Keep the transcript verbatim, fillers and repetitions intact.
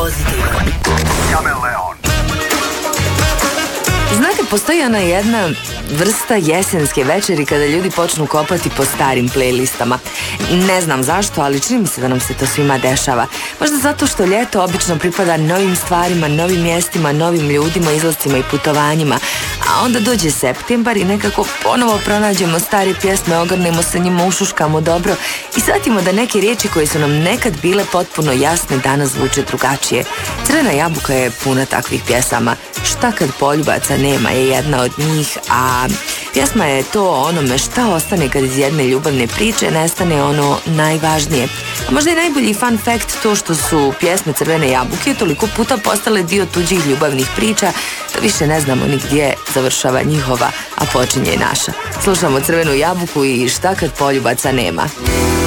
pozitivan. Kameleon. Znate, postoji ona jedna vrsta jesenske večeri kada ljudi počnu kopati po starim playlistama. Ne znam zašto, ali čini mi se da nam se to svima dešava. Možda zato što ljeto obično pripada novim stvarima, novim mjestima, novim ljudima, izlascima i putovanjima. A onda dođe septembar i nekako ponovo pronađemo stare pjesme, ogrnemo se njima, ušuškamo dobro i shvatimo da neke riječi koje su nam nekad bile potpuno jasne danas zvuče drugačije. Crvena jabuka je puna takvih pjesama. Šta kad poljubaca nema je jedna od njih, a pjesma je to o onome šta ostane kad iz jedne ljubavne priče nestane ono najvažnije. A možda je najbolji fun fact to što su pjesme Crvene jabuke toliko puta postale dio tuđih ljubavnih priča da više ne znamo ni gdje završava njihova, a počinje i naša. Slušamo Crvenu jabuku i šta kad poljubaca nema.